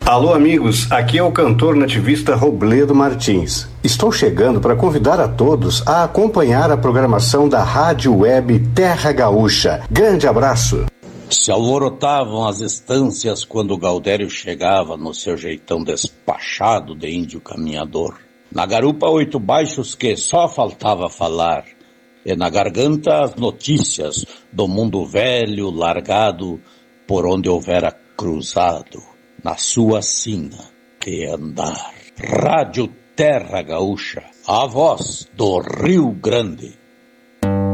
Alô, amigos, aqui é o cantor nativista Robledo Martins. Estou chegando para convidar a todos a acompanhar a programação da Rádio Web Terra Gaúcha. Grande abraço! Se alvorotavam as estâncias quando Gaudério chegava no seu jeitão despachado de índio caminhador. Na garupa 8 baixos que só faltava falar, e na garganta as notícias do mundo velho largado por onde houvera cruzado. Na sua sina de andar. Rádio Terra Gaúcha, a voz do Rio Grande.